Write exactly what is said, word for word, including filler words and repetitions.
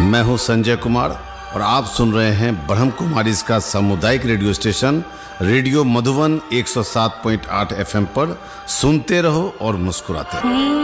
मैं हूं संजय कुमार और आप सुन रहे हैं ब्रह्म कुमारी इसका सामुदायिक रेडियो स्टेशन रेडियो मधुबन एक सौ सात पॉइंट आठ एफ एम पर। सुनते रहो और मुस्कुराते रहो।